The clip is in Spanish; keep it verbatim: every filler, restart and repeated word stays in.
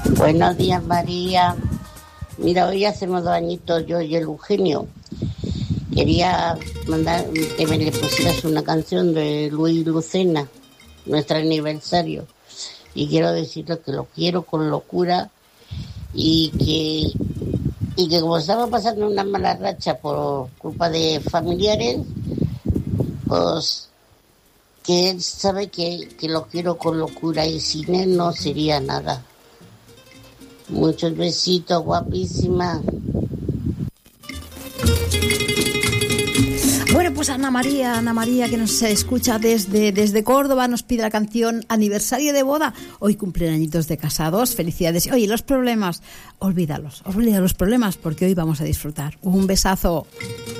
Buenos días, María. Mira, hoy hacemos dos añitos yo y el Eugenio. Quería mandar que me le pusieras una canción de Luis Lucena, nuestro aniversario. Y quiero decirle que lo quiero con locura y que, y que como estamos pasando una mala racha por culpa de familiares, pues que él sabe que, que lo quiero con locura y sin él no sería nada. Muchos besitos, guapísima. Bueno, pues Ana María, Ana María, que nos escucha desde, desde Córdoba, nos pide la canción Aniversario de Boda. Hoy cumplen añitos de casados, felicidades. Oye, los problemas, olvídalos, olvida los problemas porque hoy vamos a disfrutar. Un besazo.